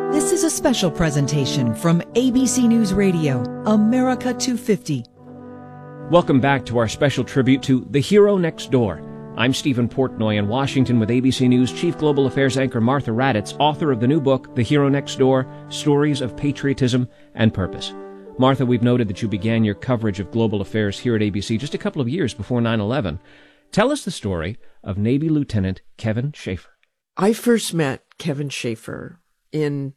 This is a special presentation from ABC News Radio, America 250. Welcome back to our special tribute to The Hero Next Door. I'm Stephen Portnoy in Washington with ABC News Chief Global Affairs anchor Martha Raddatz, author of the new book, The Hero Next Door, Stories of Patriotism and Purpose. Martha, we've noted that you began your coverage of global affairs here at ABC just a couple of years before 9/11. Tell us the story of Navy Lieutenant Kevin Schaefer. I first met Kevin Schaefer in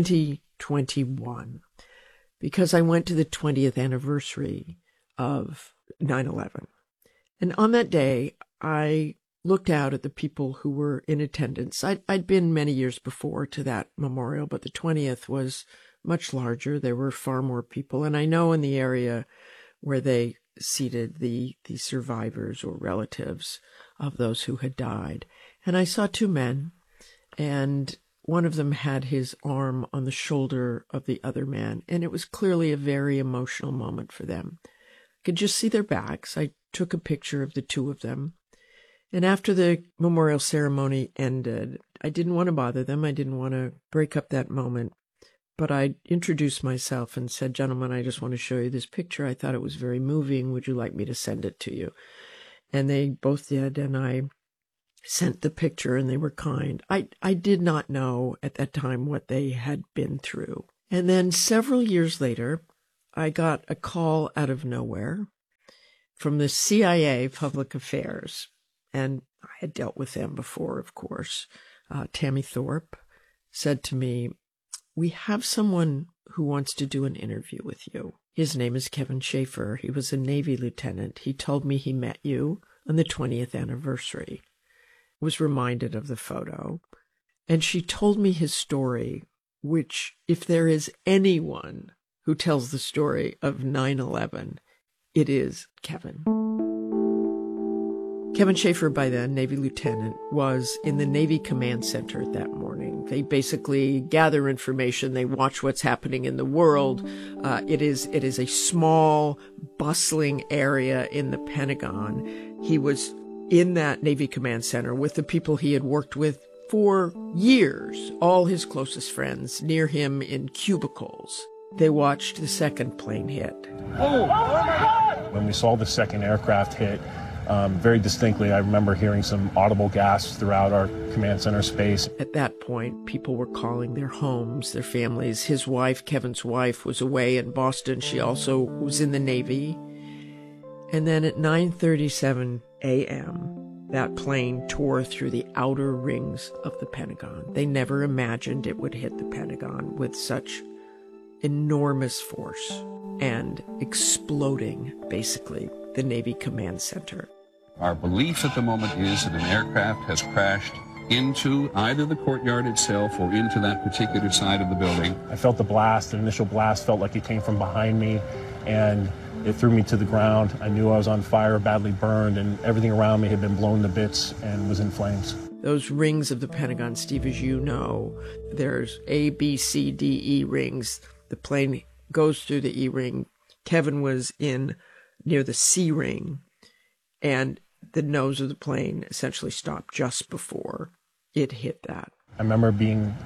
2021 because I went to the 20th anniversary of 9/11. And on that day, I looked out at the people who were in attendance. I'd been many years before to that memorial, but the 20th was much larger. There were far more people. And I know in the area where they seated the survivors or relatives of those who had died. And I saw two men, and one of them had his arm on the shoulder of the other man. And it was clearly a very emotional moment for them. I could just see their backs. I took a picture of the two of them. And after the memorial ceremony ended, I didn't want to bother them. I didn't want to break up that moment. But I introduced myself and said, "Gentlemen, I just want to show you this picture. I thought it was very moving. Would you like me to send it to you?" And they both did, and I sent the picture, and they were kind. I did not know at that time what they had been through. And then several years later, I got a call out of nowhere from the CIA Public Affairs. And I had dealt with them before, of course. Tammy Thorpe said to me, "We have someone who wants to do an interview with you. His name is Kevin Schaefer. He was a Navy lieutenant. He told me he met you on the 20th anniversary." I was reminded of the photo. And she told me his story, which, if there is anyone who tells the story of 9/11, it is Kevin. Kevin Schaefer, by then, Navy lieutenant, was in the Navy Command Center that morning. They basically gather information. They watch what's happening in the world. It is a small, bustling area in the Pentagon. He was in that Navy Command Center with the people he had worked with for years, all his closest friends, near him in cubicles. They watched the second plane hit. Oh my God! When we saw the second aircraft hit, very distinctly, I remember hearing some audible gasps throughout our command center space. At that point, people were calling their homes, their families. His wife, Kevin's wife, was away in Boston. She also was in the Navy. And then at 9:37 a.m., that plane tore through the outer rings of the Pentagon. They never imagined it would hit the Pentagon with such enormous force and exploding, basically, the Navy Command Center. Our belief at the moment is that an aircraft has crashed into either the courtyard itself or into that particular side of the building. I felt the blast. The initial blast felt like it came from behind me, and it threw me to the ground. I knew I was on fire, badly burned, and everything around me had been blown to bits and was in flames. Those rings of the Pentagon, Steve, as you know, there's A, B, C, D, E rings. The plane goes through the E ring. Kevin was in near the C ring, and the nose of the plane essentially stopped just before it hit that. I remember being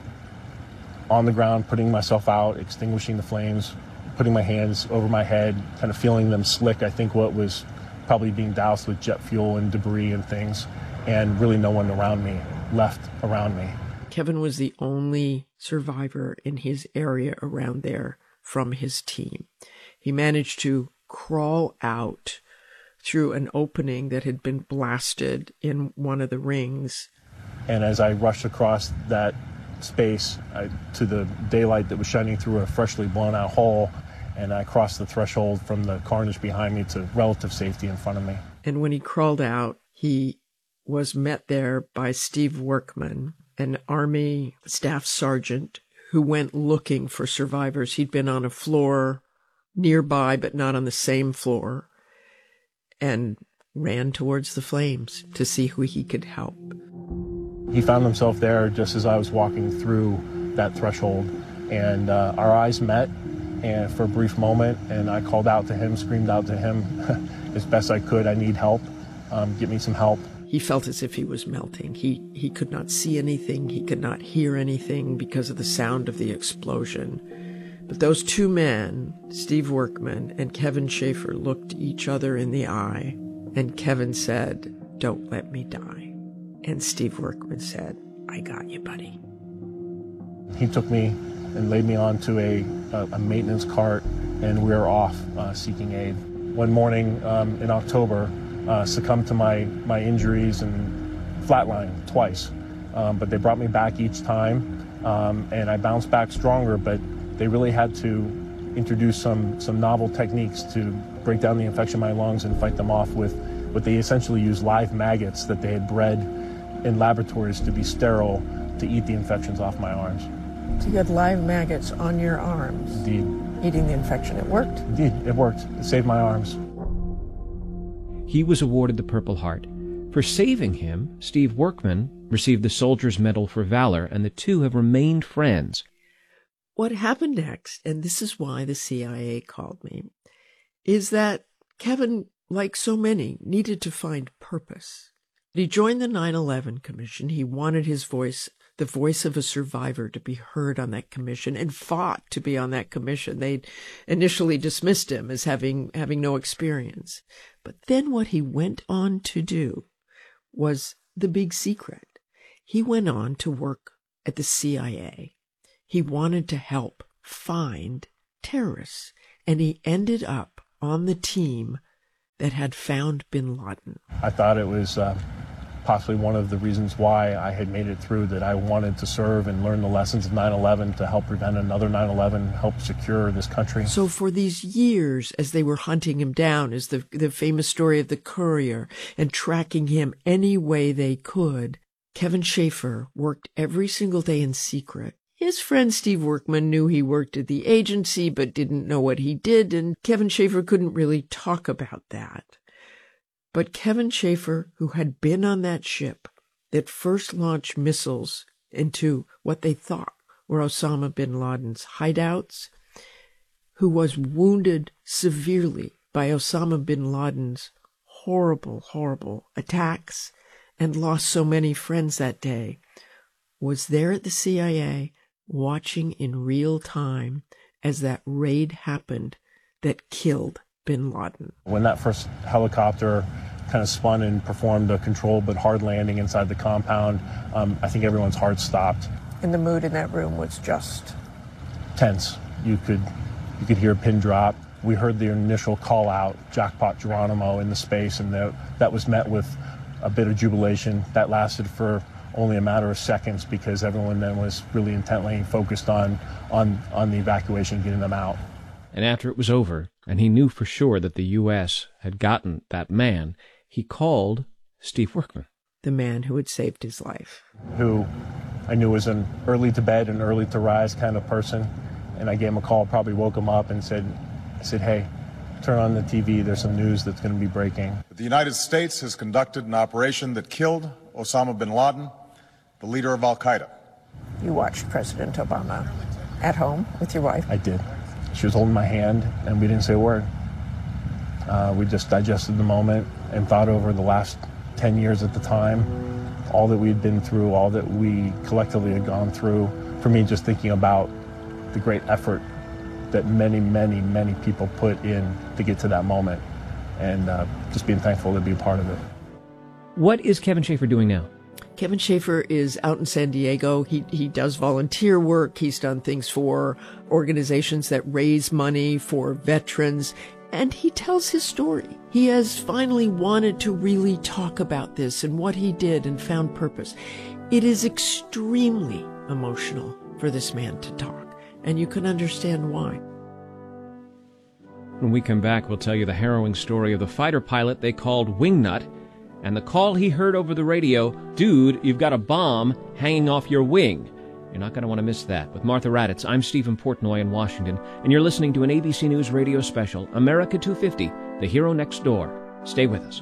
on the ground, putting myself out, extinguishing the flames, putting my hands over my head, kind of feeling them slick. I think what was probably being doused with jet fuel and debris and things, and really no one around me left around me. Kevin was the only survivor in his area around there from his team. He managed to crawl out through an opening that had been blasted in one of the rings. And as I rushed across that space to the daylight that was shining through a freshly blown out hole, and I crossed the threshold from the carnage behind me to relative safety in front of me. And when he crawled out, he was met there by Steve Workman, an Army staff sergeant who went looking for survivors. He'd been on a floor nearby, but not on the same floor, and ran towards the flames to see who he could help. He found himself there just as I was walking through that threshold, and our eyes met and for a brief moment, and I called out to him, screamed out to him as best I could, "I need help, get me some help." He felt as if he was melting. He could not see anything. He could not hear anything because of the sound of the explosion. But those two men, Steve Workman and Kevin Schaefer, looked each other in the eye, and Kevin said, "Don't let me die." And Steve Workman said, "I got you, buddy." He took me and laid me onto a maintenance cart, and we were off seeking aid. One morning in October, succumbed to my injuries and flatlined twice. But they brought me back each time, and I bounced back stronger, but they really had to introduce some novel techniques to break down the infection in my lungs and fight them off with what they essentially used live maggots that they had bred in laboratories to be sterile to eat the infections off my arms. So you had live maggots on your arms. Indeed. Eating the infection. It worked? Indeed, it worked. It saved my arms. He was awarded the Purple Heart. For saving him, Steve Workman received the Soldier's Medal for Valor, and the two have remained friends. What happened next, and this is why the CIA called me, is that Kevin, like so many, needed to find purpose. He joined the 9/11 Commission. He wanted his voice, the voice of a survivor, to be heard on that commission, and fought to be on that commission. They initially dismissed him as having no experience. But then what he went on to do was the big secret. He went on to work at the CIA. He wanted to help find terrorists, and he ended up on the team that had found bin Laden. I thought it was possibly one of the reasons why I had made it through, that I wanted to serve and learn the lessons of 9/11 to help prevent another 9/11, help secure this country. So for these years, as they were hunting him down, as the famous story of the Courier, and tracking him any way they could, Kevin Schaefer worked every single day in secret. His friend Steve Workman knew he worked at the agency, but didn't know what he did, and Kevin Schaefer couldn't really talk about that. But Kevin Schaefer, who had been on that ship that first launched missiles into what they thought were Osama bin Laden's hideouts, who was wounded severely by Osama bin Laden's horrible, horrible attacks and lost so many friends that day, was there at the CIA watching in real time as that raid happened that killed bin Laden. When that first helicopter kind of spun and performed a controlled but hard landing inside the compound, I think everyone's heart stopped. And the mood in that room was just tense. You could hear a pin drop. We heard the initial call out, Jackpot Geronimo, in the space, and that was met with a bit of jubilation. That lasted for only a matter of seconds because everyone then was really intently focused on the evacuation, getting them out. And after it was over, and he knew for sure that the U.S. had gotten that man, he called Steve Workman. The man who had saved his life. Who I knew was an early to bed and early to rise kind of person. And I gave him a call, probably woke him up and said, hey, turn on the TV, there's some news that's going to be breaking. The United States has conducted an operation that killed Osama bin Laden, the leader of Al-Qaeda. You watched President Obama at home with your wife? I did. She was holding my hand, and we didn't say a word. We just digested the moment and thought over the last 10 years at the time, all that we'd been through, all that we collectively had gone through. For me, just thinking about the great effort that many, many, many people put in to get to that moment, and just being thankful to be a part of it. What is Kevin Schaefer doing now? Kevin Schaefer is out in San Diego. He does volunteer work. He's done things for organizations that raise money for veterans. And he tells his story. He has finally wanted to really talk about this and what he did and found purpose. It is extremely emotional for this man to talk, and you can understand why. When we come back, we'll tell you the harrowing story of the fighter pilot they called Wingnut, and the call he heard over the radio, "Dude, you've got a bomb hanging off your wing." You're not going to want to miss that. With Martha Raddatz, I'm Stephen Portnoy in Washington, and you're listening to an ABC News radio special, America 250, The Hero Next Door. Stay with us.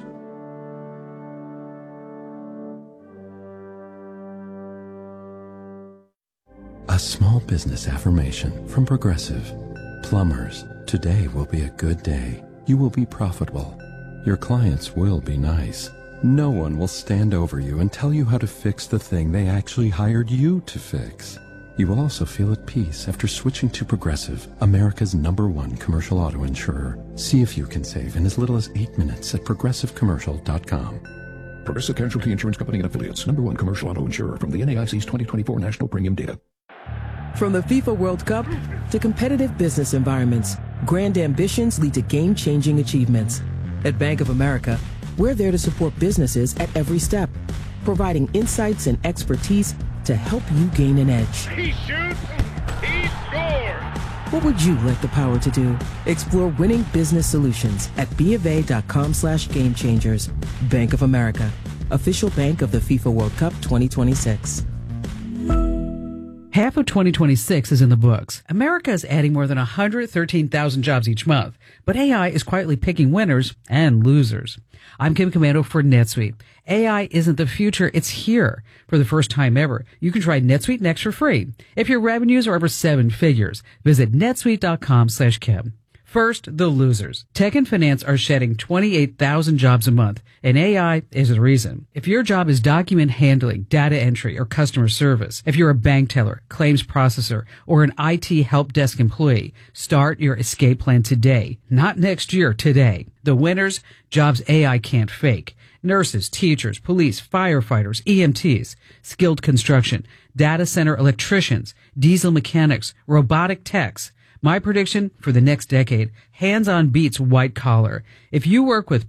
A small business affirmation from Progressive. Plumbers, today will be a good day. You will be profitable. Your clients will be nice. No one will stand over you and tell you how to fix the thing they actually hired you to fix. You will also feel at peace after switching to Progressive, America's #1 commercial auto insurer. See if you can save in as little as 8 minutes at progressivecommercial.com. Progressive Casualty Insurance Company and Affiliates, #1 commercial auto insurer from the NAIC's 2024 National Premium Data. From the FIFA World Cup to competitive business environments, grand ambitions lead to game-changing achievements. At Bank of America, we're there to support businesses at every step, providing insights and expertise to help you gain an edge. He shoots, he scores! What would you like the power to do? Explore winning business solutions at BofA.com/gamechangers. Bank of America, official bank of the FIFA World Cup 2026. Half of 2026 is in the books. America is adding more than 113,000 jobs each month, but AI is quietly picking winners and losers. I'm Kim Komando for NetSuite. AI isn't the future, it's here. For the first time ever, you can try NetSuite Next for free. If your revenues are over 7 figures, visit netsuite.com/Kim. First, the losers. Tech and finance are shedding 28,000 jobs a month, and AI is the reason. If your job is document handling, data entry, or customer service, if you're a bank teller, claims processor, or an IT help desk employee, start your escape plan today, not next year, today. The winners, jobs AI can't fake. Nurses, teachers, police, firefighters, EMTs, skilled construction, data center electricians, diesel mechanics, robotic techs. My prediction for the next decade, hands-on beats white collar. If you work with